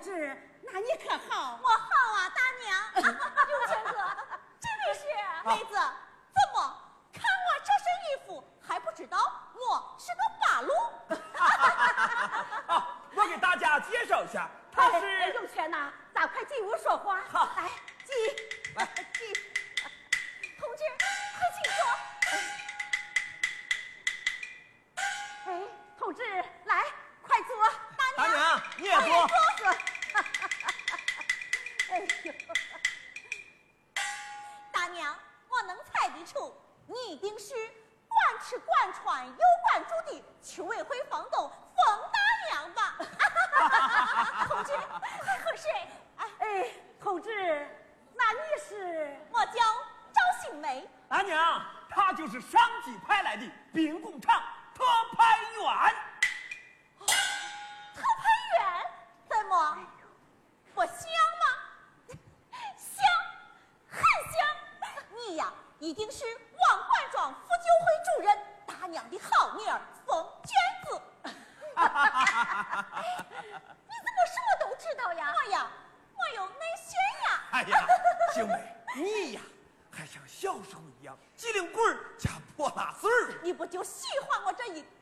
志，那你可好？ 我好啊，大娘。 有钱哥，这位是妹子，怎么看我这身衣服还不知道我是个八路？ 我给大家介绍一下，他是有钱呐，咱快进屋说话。 好， 来进， 来进，同志，快请坐。哎，同志，来，快坐。 大娘，你也坐。 哎呦， 大娘，我能猜得出，你一定是管吃管穿又管住的区委会房东冯大娘吧？ 同志，还和谁？ 哎，同志，那你是？ 我叫赵新梅。 大娘，他就是上级派来的兵工厂特派员。 特派员？怎么？不像吗？像，很像。你呀，一定是王管庄妇救会主任大娘的好女儿冯娟子。 你怎么什么都知道呀？ 我呀，我有内宣呀。 哎呀，秀梅，你呀，还像小时候一样机灵棍儿加泼辣丝儿。 你不就喜欢我这一